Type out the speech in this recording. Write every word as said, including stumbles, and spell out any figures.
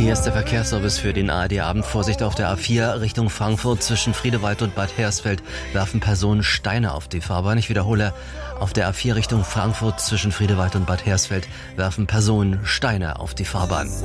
Hier ist der Verkehrsservice für den A R D-Abend. Vorsicht auf der A vier Richtung Frankfurt. Zwischen Friedewald und Bad Hersfeld werfen Personen Steine auf die Fahrbahn. Ich wiederhole, auf der A vier Richtung Frankfurt zwischen Friedewald und Bad Hersfeld werfen Personen Steine auf die Fahrbahn.